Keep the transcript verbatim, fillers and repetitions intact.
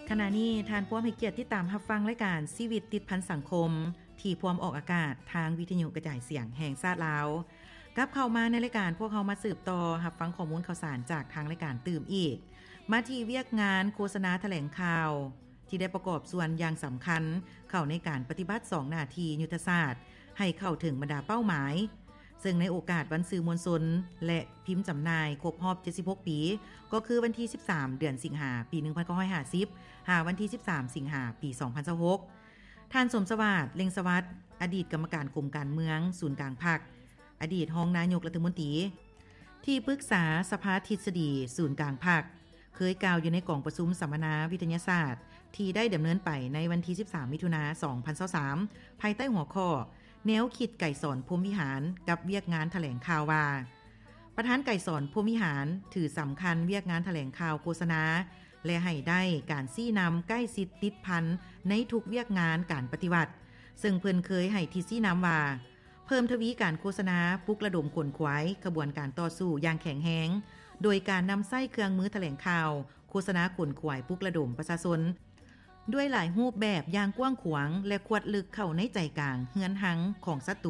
ขณะนี้ทานพร้อมให้เกียรติติดตามรับฟังรายการชีวิตติดพันสังคมที่พร้อมออกอากาศทางวิทยุกระจายเสียงแห่งชาติลาวกลับเข้ามาในรายการพวกเขามาสืบต่อรับฟังข้อมูลข่าวสารจากทางรายการตื่มอีกมาที่เวียกงานโฆษณาแถลงข่าวที่ได้ประกอบส่วนอย่างสำคัญเข้าในการปฏิบัติสองหน้าที่ยุทธศาสตร์ให้เข้าถึงบรรดาเป้าหมายซึ่งในโอกาสวันสื่อมวลชนและพิมพ์จำหน่ายครบรอบเจ็ดสิบหกปีก็คือวันที่สิบสามเดือนสิงหาปีหนึ่งพันเก้าร้อยห้าสิบหาวันที่สิบสามสิงหาปีสองพันยี่สิบหกท่านสมสวัสดิ์เล็งสวัสดิ์อดีตกรรมการกรมการเมืองศูนย์กลางพรรคอดีตรองนายกรัฐมนตรีที่ปรึกษาสภาทฤษฎีศูนย์กลางพรรคเคยกล่าวอยู่ในกล่องประชุมสัมมนาวิทยาศาสตร์ที่ได้ดำเนินไปในวันที่สิบสามมิถุนายนสองพันยี่สิบสามภายใต้หัวข้อแนวคิดไก่สอนพรหมวิหารกับเวียกงานแถลงข่าวว่าประธานไก่สอนพรหมวิหารถือสำคัญเวียกงานแถลงข่าวโฆษณาและให้ได้การซี้นำใกล้ชิดติดพันในทุกเวียกงานการปฏิบัติซึ่งเพิ่นเคยให้ที่ซี้นำว่าเพิ่มทวีการโฆษณาปลุกระดมขนขวายกระบวนการต่อสู้อย่างแข็งแรงโดยการนำไส้เครื่องมือแถลงข่าวโฆษณาขนขวายปลุกระดมประชาชนด้วยหลายรูปแบบอย่างกว้างขวางและขวดลึกเข้าในใจกลางเฮือนหังของศัตรู